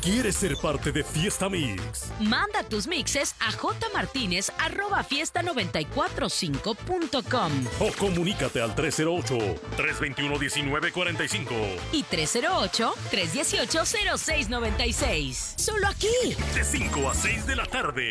¿Quieres ser parte de Fiesta Mix? Manda tus mixes a jmartinez@fiesta945.com O comunícate al 308-321-1945 y 308-318-0696. Solo aquí. de 5 a 6 de la tarde.